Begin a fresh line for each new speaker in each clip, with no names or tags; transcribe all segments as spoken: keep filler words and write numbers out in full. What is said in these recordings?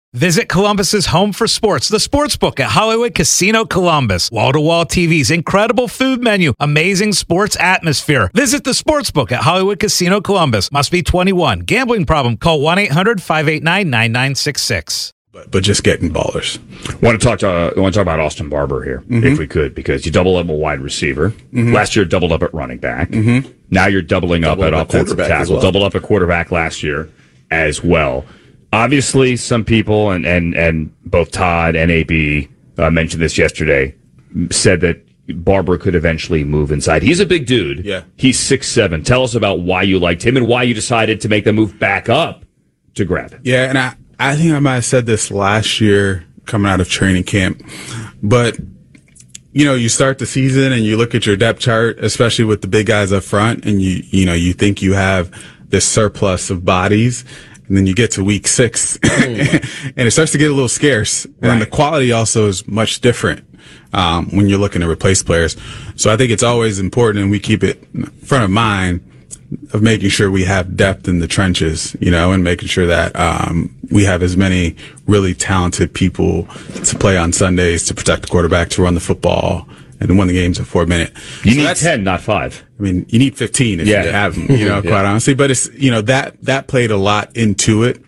Visit Columbus's home for sports, the Sportsbook at Hollywood Casino Columbus. Wall-to-wall T Vs, incredible food menu, amazing sports atmosphere. Visit the Sportsbook at Hollywood Casino Columbus. Must be twenty-one. Gambling problem? Call one eight hundred five eight nine nine nine six six.
But, but just getting ballers.
Want to talk to uh, want to talk about Austin Barber here, mm-hmm. if we could, because you double up a wide receiver. Mm-hmm. Last year, doubled up at running back. Mm-hmm. Now you're doubling
double
up at
up
offensive tackle. Well. Doubled up at quarterback last year as well. Obviously, some people, and, and, and both Todd and A B uh, mentioned this yesterday, said that Barber could eventually move inside. He's a big dude.
Yeah.
He's six seven. Tell us about why you liked him and why you decided to make the move back up to grab him.
Yeah, and I, I think I might have said this last year coming out of training camp. But, you know, you start the season and you look at your depth chart, especially with the big guys up front, and you, you know, you think you have this surplus of bodies. And then you get to week six and it starts to get a little scarce. And right. the quality also is much different um, when you're looking to replace players. So I think it's always important, and we keep it in front of mind, of making sure we have depth in the trenches, you know, and making sure that um, we have as many really talented people to play on Sundays, to protect the quarterback, to run the football, and to win the games at four minute.
You
so
need ten, not five.
I mean, you need fifteen if
yeah.
you have them, you know, yeah. quite honestly. But it's, you know, that, that played a lot into it.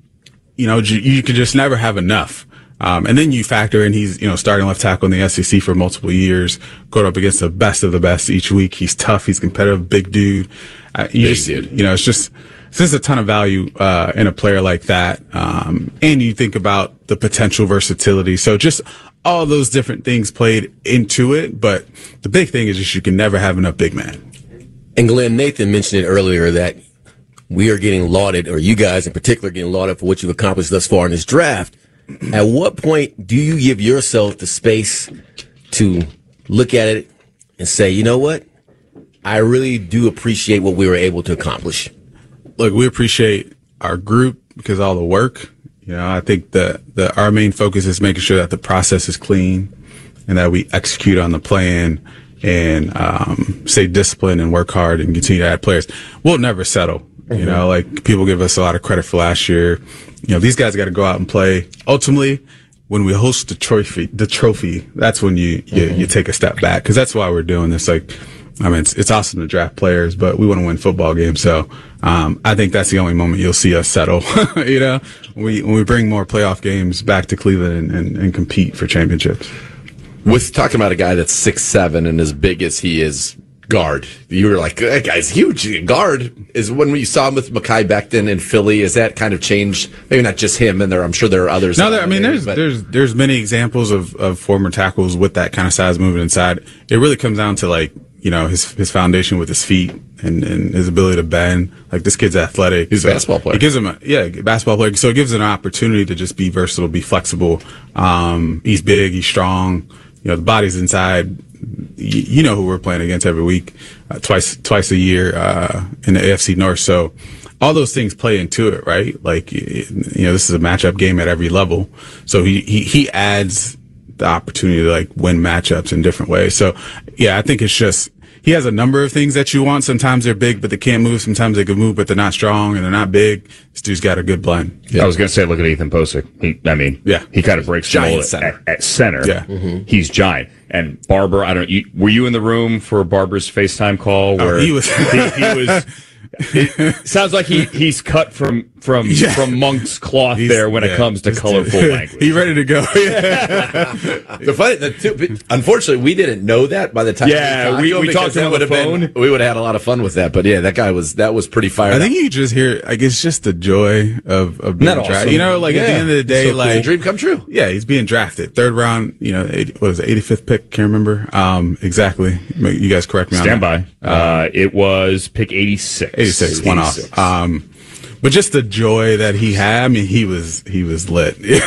You know, you, you could just never have enough. Um, and then you factor in he's, you know, starting left tackle in the S E C for multiple years, going up against the best of the best each week. He's tough. He's competitive, big dude. Uh, you
big
just,
dude.
You know, it's just, it's just a ton of value, uh, in a player like that. Um, and you think about the potential versatility. So just all those different things played into it. But the big thing is just you can never have enough big men.
And Glenn, Nathan mentioned it earlier that we are getting lauded, or you guys in particular getting lauded for what you've accomplished thus far in this draft. At what point do you give yourself the space to look at it and say, you know what? I really do appreciate what we were able to accomplish.
Look, we appreciate our group because of all the work. You know, I think the, the our main focus is making sure that the process is clean and that we execute on the plan and um, stay disciplined and work hard and continue to add players. We'll never settle. Mm-hmm. You know, like people give us a lot of credit for last year. You know, these guys got to go out and play. Ultimately, when we host the trophy, the trophy, that's when you you, mm-hmm. you take a step back, because that's why we're doing this. Like, I mean, it's, it's awesome to draft players, but we want to win football games. So um, I think that's the only moment you'll see us settle. You know, we when we bring more playoff games back to Cleveland and, and, and compete for championships.
With talking about a guy that's six seven and as big as he is, guard. You were like, that guy's huge. Guard is when we saw him with Mekhi Becton in Philly. Is that kind of changed? Maybe not just him, and there, I'm sure there are others.
No, there, I mean, there's but. there's there's many examples of, of former tackles with that kind of size moving inside. It really comes down to, like, you know, his his foundation with his feet and, and his ability to bend. Like, this kid's athletic.
He's
so
a basketball player.
It gives him a yeah basketball player. So it gives him an opportunity to just be versatile, be flexible. Um, he's big, he's strong. You know, the body's inside. You, you know who we're playing against every week, uh, twice twice a year uh, in the A F C North. So all those things play into it, right? Like, you know, this is a matchup game at every level. So he he, he adds the opportunity to, like, win matchups in different ways. So yeah, I think it's just he has a number of things that you want. Sometimes they're big, but they can't move. Sometimes they can move, but they're not strong and they're not big. This dude's got a good blend.
Yeah. I was going to say, look at Ethan Posick. He, I mean,
yeah.
he kind of breaks the mold
center.
At, at center.
Yeah.
Mm-hmm. He's giant. And Barber, I don't. You, were you in the room for Barber's FaceTime call? Where
oh, he was.
he, he was. It sounds like he, he's cut from from
yeah.
from monk's cloth
he's,
there when
yeah,
it comes to colorful language.
He's ready to go.
the funny, the two, unfortunately, we didn't know that by the time.
Yeah, we, we, we talked to him on the phone.
Been, we would have had a lot of fun with that. But yeah, that guy was that was pretty fired.
I think
up.
you just hear, like, it's just the joy of of being drafted. Awesome. You know, like, yeah. at the end of the day,
so
like
cool. Dream come true.
Yeah, he's being drafted third round. You know, eighty, what was it, eighty-fifth pick? Can't remember um, exactly. You guys correct me.
Stand
on
by. Uh, it was pick eighty-six.
eighty-six, one off. Um, but just the joy that he had, I mean, he was he was lit. he was,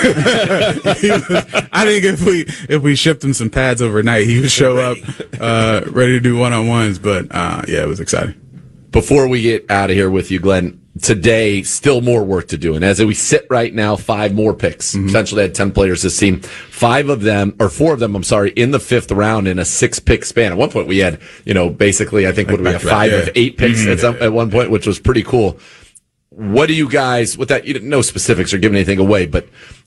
I think if we if we shipped him some pads overnight, he would show up uh, ready to do one on ones. But uh, yeah, it was exciting.
Before we get out of here with you, Glenn, today still more work to do, and as we sit right now, five more picks. Mm-hmm. Potentially had ten players this team. Five of them, or four of them, I'm sorry, in the fifth round in a six-pick span. At one point, we had, you know, basically, I think like what do we have, five yeah. of eight picks mm-hmm. at, some, at one point, which was pretty cool. What do you guys, with that, you didn't know specifics or giving anything away, but